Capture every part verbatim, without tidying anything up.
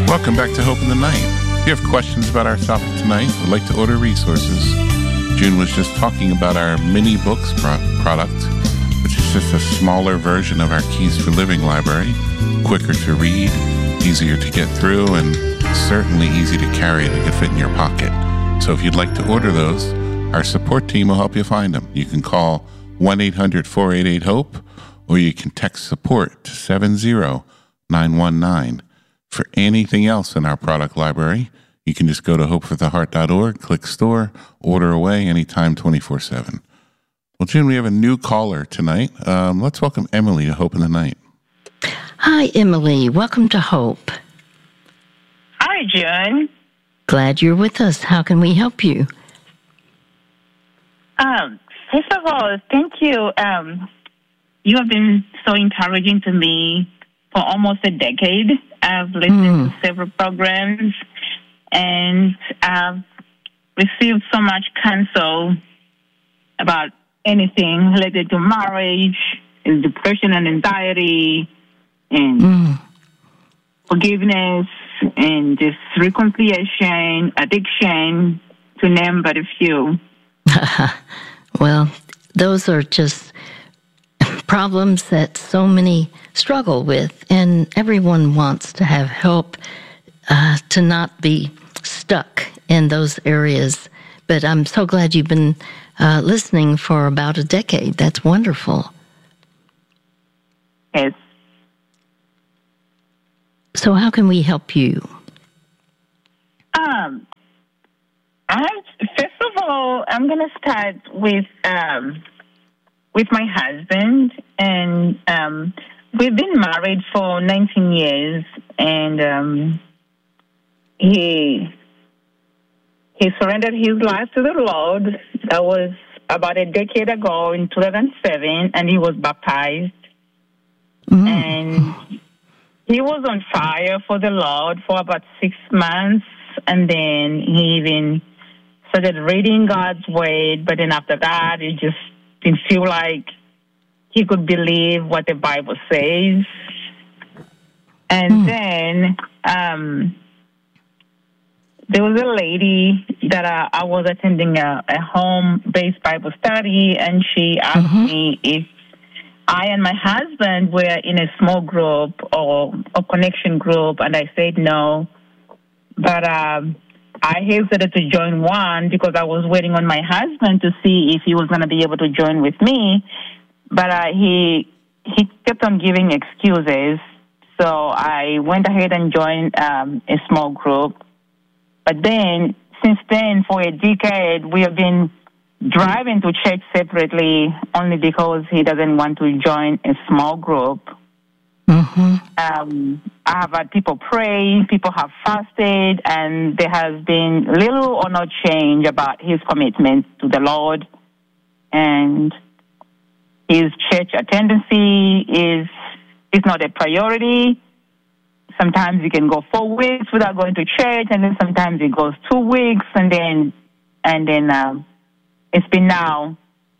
Welcome back to Hope in the Night. If you have questions about our topic tonight, would like to order resources, June was just talking about our mini books pro- product, which is just a smaller version of our Keys for Living library, quicker to read, easier to get through, and certainly easy to carry that can fit in your pocket. So if you'd like to order those, our support team will help you find them. You can call one eight hundred four eight eight HOPE, or you can text support to seven zero nine one nine. For anything else in our product library, you can just go to hope for the heart dot org, click store, order away anytime twenty-four seven. Well, June, we have a new caller tonight. Um, let's welcome Emily to Hope in the Night. Hi, Emily. Welcome to Hope. Hi, June. Glad you're with us. How can we help you? Um, first of all, thank you. Um, you have been so encouraging to me for almost a decade. I've listened mm. to several programs, and I've received so much counsel about anything related to marriage, and depression and anxiety, and mm. forgiveness, and just reconciliation, addiction, to name but a few. Well, those are just problems that so many struggle with, and everyone wants to have help uh, to not be stuck in those areas. But I'm so glad you've been uh, listening for about a decade. That's wonderful. Yes. So how can we help you? Um, I, first of all, I'm going to start with um, with my husband, and um, we've been married for nineteen years, and um, he he surrendered his life to the Lord. That was about a decade ago in two thousand seven, and he was baptized. Mm. And he was on fire for the Lord for about six months, and then he even started reading God's word, but then after that, he just didn't feel like he could believe what the Bible says. And mm. then um, there was a lady that I, I was attending a, a home-based Bible study, and she asked mm-hmm. me if I and my husband were in a small group or a connection group, and I said no. But um, I hesitated to join one because I was waiting on my husband to see if he was going to be able to join with me. But uh, he he kept on giving excuses, so I went ahead and joined um, a small group. But then, since then, for a decade, we have been driving to church separately only because he doesn't want to join a small group. Mm-hmm. Um, I have had people pray, people have fasted, and there has been little or no change about his commitment to the Lord. And his church attendance is is not a priority. Sometimes he can go four weeks without going to church, and then sometimes he goes two weeks, and then and then um, it's been now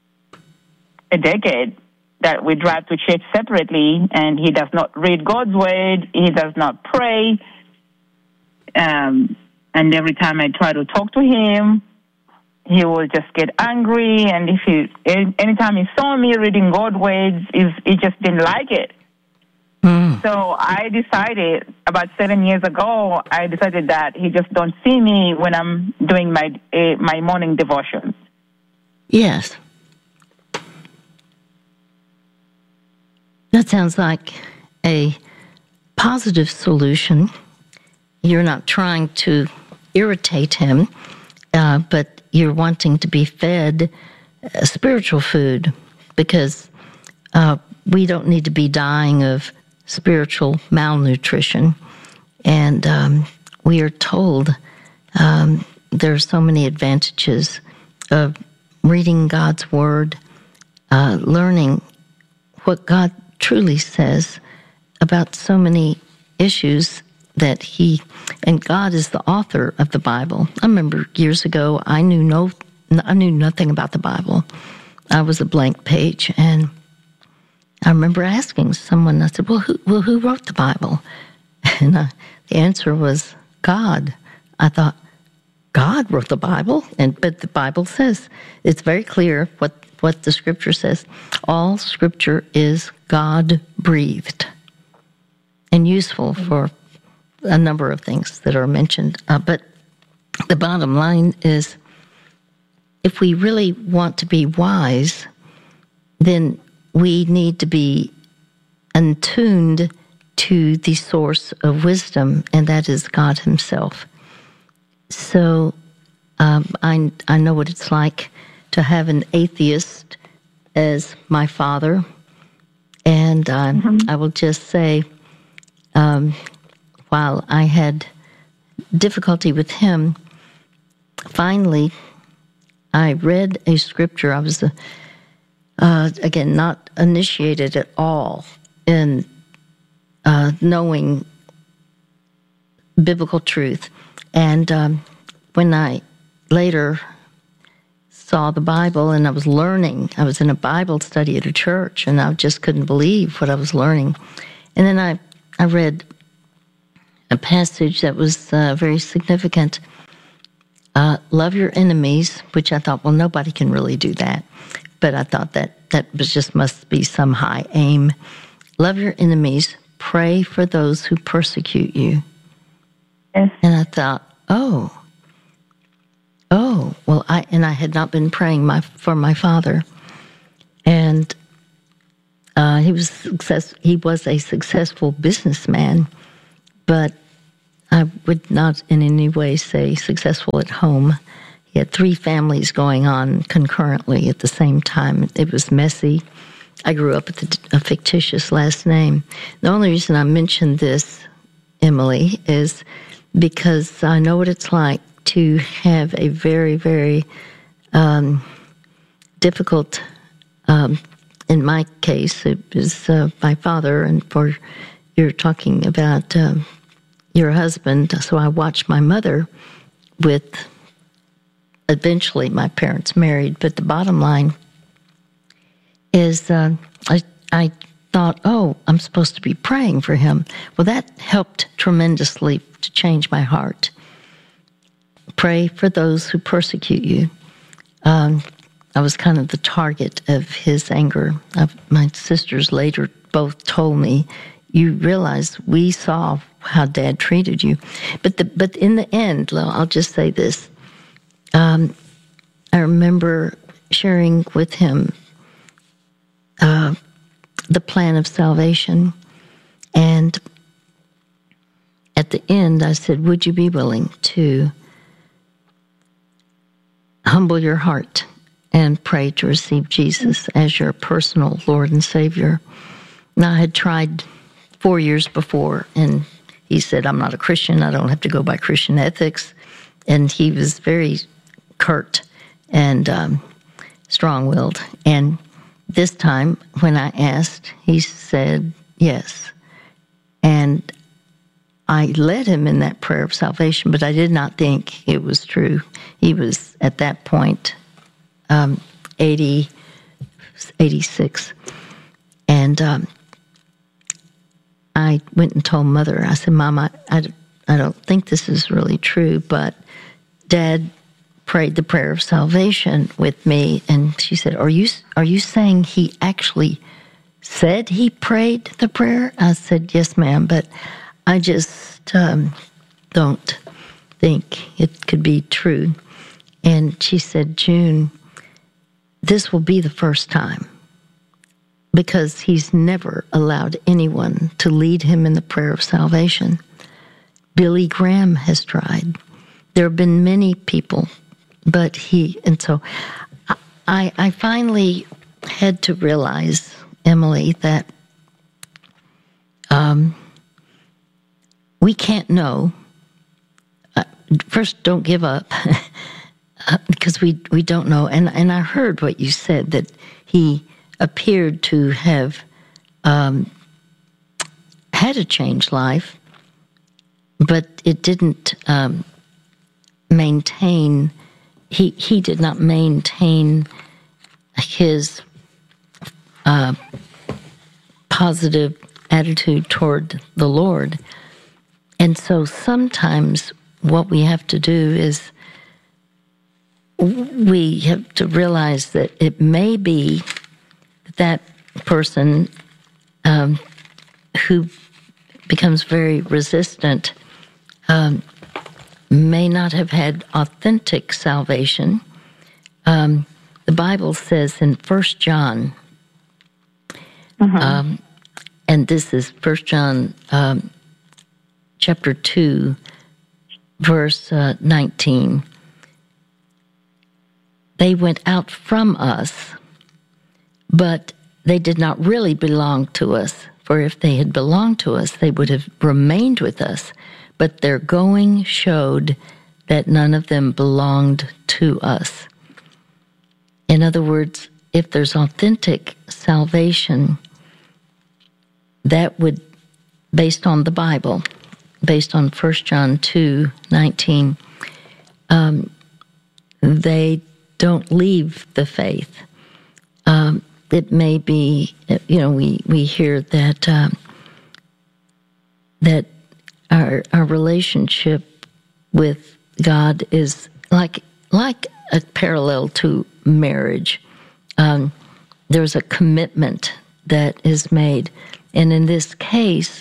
a decade that we drive to church separately, and he does not read God's word. He does not pray. Um, and every time I try to talk to him, he will just get angry. And if he, anytime he saw me reading God's words, he just didn't like it. Mm. So I decided about seven years ago, I decided that he just don't see me when I'm doing my uh, my morning devotion. Yes. That sounds like a positive solution. You're not trying to irritate him, uh, but you're wanting to be fed uh, spiritual food, because uh, we don't need to be dying of spiritual malnutrition. And um, we are told um, there are so many advantages of reading God's Word, uh, learning what God truly says about so many issues that he, and God is the author of the Bible. I remember years ago, I knew no, I knew nothing about the Bible. I was a blank page, and I remember asking someone, I said, well, who, well, who wrote the Bible? And I, the answer was God. I thought, God wrote the Bible? And but the Bible says, it's very clear what, what the Scripture says. All Scripture is God-breathed and useful for a number of things that are mentioned. Uh, but the bottom line is, if we really want to be wise, then we need to be attuned to the source of wisdom, and that is God Himself. So um, I, I know what it's like to have an atheist as my father, and uh, mm-hmm. I will just say, um, while I had difficulty with him, finally I read a scripture. I was, uh, uh, again, not initiated at all in uh, knowing biblical truth. And um, when I later saw the Bible and I was learning, I was in a Bible study at a church, and I just couldn't believe what I was learning. And then I, I read a passage that was uh, very significant. Uh, love your enemies, which I thought, well, nobody can really do that. But I thought that that was just must be some high aim. Love your enemies. Pray for those who persecute you. Yes. And I thought, oh, oh, well, I and I had not been praying my for my father, and uh, he was success. He was a successful businessman, but I would not in any way say successful at home. He had three families going on concurrently at the same time. It was messy. I grew up with a fictitious last name. The only reason I mentioned this, Emily, is because I know what it's like to have a very, very um, difficult, um, in my case, it was uh, my father, and for you're talking about uh, your husband, so I watched my mother with, eventually my parents married, but the bottom line is uh, I, I thought, oh, I'm supposed to be praying for him. Well, that helped tremendously to change my heart. Pray for those who persecute you. Um, I was kind of the target of his anger. Uh, my sisters later both told me, you realize we saw how Dad treated you. But the but in the end, I'll just say this. Um, I remember sharing with him uh, the plan of salvation. And at the end, I said, would you be willing to humble your heart and pray to receive Jesus as your personal Lord and Savior? Now, I had tried four years before, and he said, I'm not a Christian. I don't have to go by Christian ethics. And he was very curt and um, strong-willed. And this time, when I asked, he said yes. And I led him in that prayer of salvation, but I did not think it was true. He was, at that point, um, eighty, eighty-six. And um, I went and told Mother, I said, Mom, I, I, I don't think this is really true, but Dad prayed the prayer of salvation with me. And she said, are you, are you saying he actually said he prayed the prayer? I said, yes, ma'am, but I just um, don't think it could be true. And she said, June, this will be the first time, because he's never allowed anyone to lead him in the prayer of salvation. Billy Graham has tried. There have been many people, but he, and so I, I finally had to realize, Emily, that um, we can't know. Uh, first, don't give up, uh, because we we don't know. And and I heard what you said, that he appeared to have um, had a changed life, but it didn't um, maintain. He he did not maintain his uh, positive attitude toward the Lord. and so sometimes what we have to do is we have to realize that it may be that person um, who becomes very resistant um, may not have had authentic salvation. Um, the Bible says in First John, uh-huh. um, and this is First John um, chapter two, verse uh, nineteen. They went out from us, but they did not really belong to us. For if they had belonged to us, they would have remained with us. But their going showed that none of them belonged to us. In other words, if there's authentic salvation, that would, based on the Bible, based on First John two nineteen, um, they don't leave the faith. Um, it may be, you know, we, we hear that um, that our our relationship with God is like like a parallel to marriage. Um, there's a commitment that is made, and in this case,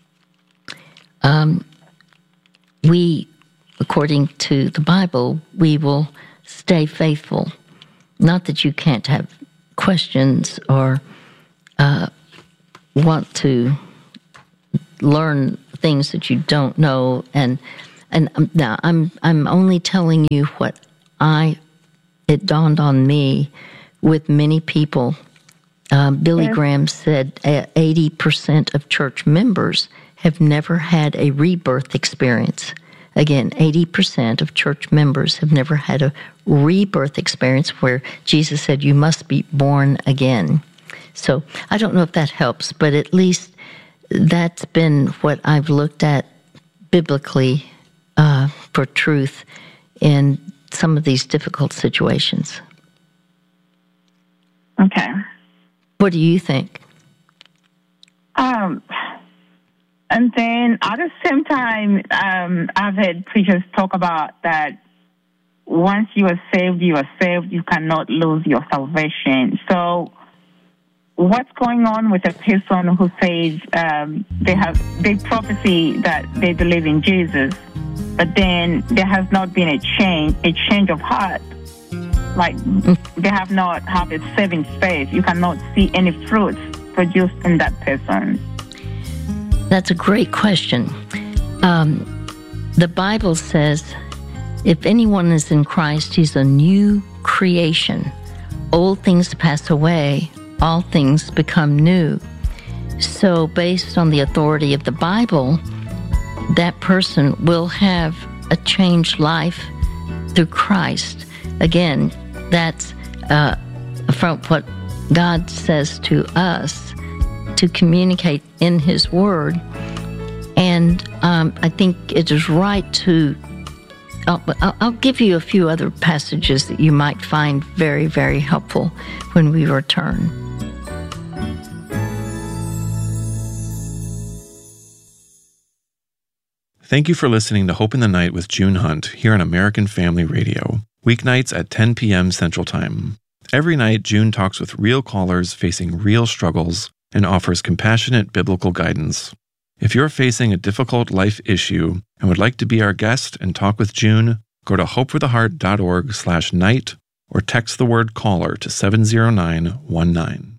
um, we, according to the Bible, we will stay faithful. Not that you can't have questions or uh, want to learn things that you don't know, and and um, now I'm I'm only telling you what I it dawned on me with many people. Um, Billy yes. Graham said eighty percent of church members have never had a rebirth experience. Again, eighty percent of church members have never had a rebirth experience where Jesus said, you must be born again. So I don't know if that helps, but at least that's been what I've looked at biblically uh, for truth in some of these difficult situations. Okay. What do you think? Um... And then at the same time, um, I've heard preachers talk about that once you are saved, you are saved, you cannot lose your salvation. So what's going on with a person who says um, they have they prophesy that they believe in Jesus, but then there has not been a change, a change of heart? Like they have not have a saving faith. You cannot see any fruits produced in that person. That's a great question. Um, the Bible says, if anyone is in Christ, he's a new creation. Old things pass away, all things become new. So based on the authority of the Bible, that person will have a changed life through Christ. Again, that's uh, from what God says to us to communicate in His Word. And um, I think it is right to, I'll, I'll give you a few other passages that you might find very, very helpful when we return. Thank you for listening to Hope in the Night with June Hunt here on American Family Radio, weeknights at ten p.m. Central Time. Every night, June talks with real callers facing real struggles and offers compassionate biblical guidance. If you're facing a difficult life issue and would like to be our guest and talk with June, go to hopefortheheart.org slash night or text the word caller to seven zero nine one nine.